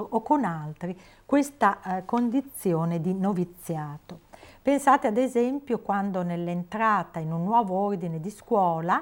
o con altri questa condizione di noviziato. Pensate ad esempio quando nell'entrata in un nuovo ordine di scuola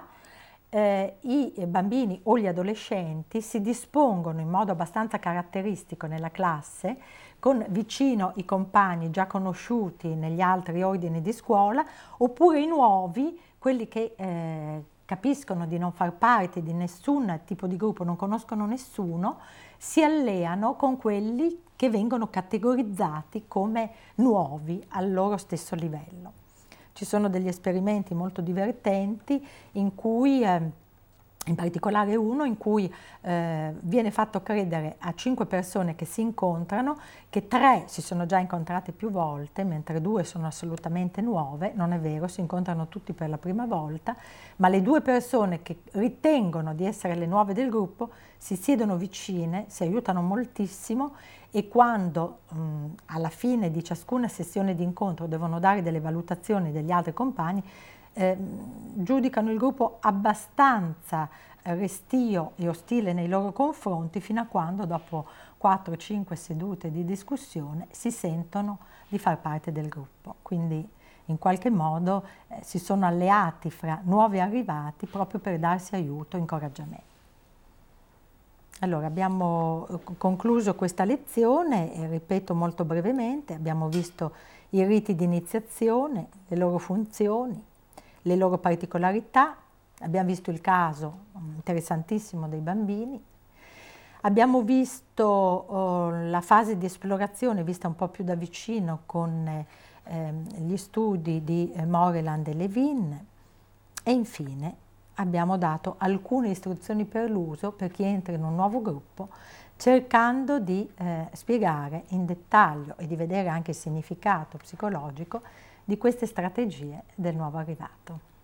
i bambini o gli adolescenti si dispongono in modo abbastanza caratteristico nella classe, con vicino i compagni già conosciuti negli altri ordini di scuola, oppure i nuovi, quelli che capiscono di non far parte di nessun tipo di gruppo, non conoscono nessuno, si alleano con quelli che vengono categorizzati come nuovi al loro stesso livello. Ci sono degli esperimenti molto divertenti in cui, in particolare uno in cui viene fatto credere a 5 persone che si incontrano che 3 si sono già incontrate più volte, mentre 2 sono assolutamente nuove. Non è vero, si incontrano tutti per la prima volta, ma le 2 persone che ritengono di essere le nuove del gruppo si siedono vicine, si aiutano moltissimo e quando alla fine di ciascuna sessione di incontro devono dare delle valutazioni degli altri compagni, giudicano il gruppo abbastanza restio e ostile nei loro confronti fino a quando dopo 4-5 sedute di discussione si sentono di far parte del gruppo. Quindi in qualche modo si sono alleati fra nuovi arrivati proprio per darsi aiuto e incoraggiamento. Allora, abbiamo concluso questa lezione e ripeto molto brevemente, abbiamo visto i riti di iniziazione, le loro funzioni, le loro particolarità, abbiamo visto il caso interessantissimo dei bambini, abbiamo visto la fase di esplorazione vista un po' più da vicino con gli studi di Moreland e Levin e infine abbiamo dato alcune istruzioni per l'uso per chi entra in un nuovo gruppo, cercando di spiegare in dettaglio e di vedere anche il significato psicologico di queste strategie del nuovo arrivato.